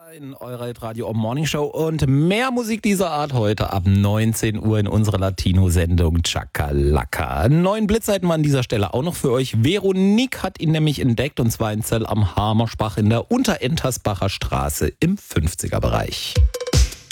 In eurer Radio Morning Show und mehr Musik dieser Art heute ab 19 Uhr in unserer Latino-Sendung Chakalaka. Einen neuen Blitz hatten wir an dieser Stelle auch noch für euch. Veronique hat ihn nämlich entdeckt und zwar in Zell am Hamersbach in der Unterentersbacher Straße im 50er Bereich.